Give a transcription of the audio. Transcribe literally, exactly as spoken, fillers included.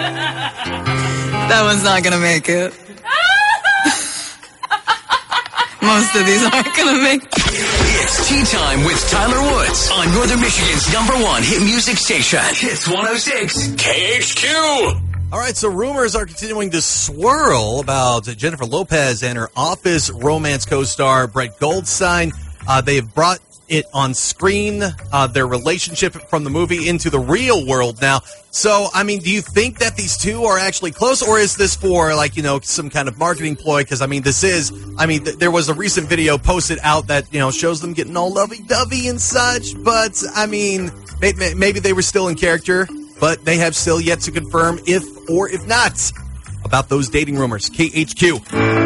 That one's not going to make it. Most of these aren't going to make it. It's Tea Time with Tyler Woods on Northern Michigan's number one hit music station. Hits one oh six K H Q. All right, so rumors are continuing to swirl about Jennifer Lopez and her Office romance co-star Brett Goldstein. Uh, they have brought it on screen, uh, their relationship from the movie into the real world now. So, I mean, do you think that these two are actually close, or is this for, like, you know, some kind of marketing ploy? Because, I mean, this is, I mean, th- there was a recent video posted out that, you know, shows them getting all lovey-dovey and such, but, I mean, may- may- maybe they were still in character, but they have still yet to confirm if or if not about those dating rumors. K H Q.